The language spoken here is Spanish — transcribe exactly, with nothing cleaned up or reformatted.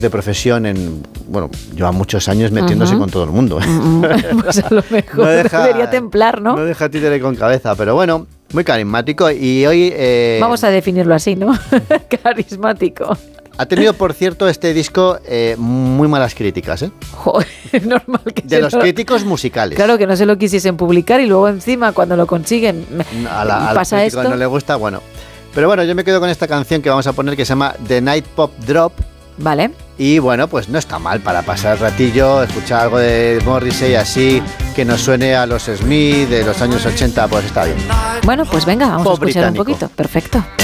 de profesión en, bueno, lleva muchos años metiéndose uh-huh. con todo el mundo. Uh-huh. Pues a lo mejor no deja, debería templar, ¿no? No deja títere con cabeza, pero bueno, muy carismático y hoy... Eh, Vamos a definirlo así, ¿no? Carismático. Ha tenido, por cierto, este disco eh, muy malas críticas, ¿eh? Joder, normal que De los lo... críticos musicales. Claro, que no se lo quisiesen publicar y luego encima cuando lo consiguen a la, a pasa al esto. No le gusta, bueno. Pero bueno, yo me quedo con esta canción que vamos a poner que se llama The Night Pop Drop. Vale. Y bueno, pues no está mal para pasar el ratillo, escuchar algo de Morrissey así, que nos suene a los Smith de los años ochenta, pues está bien. Bueno, pues venga, vamos Pop a escuchar británico. un poquito. Perfecto.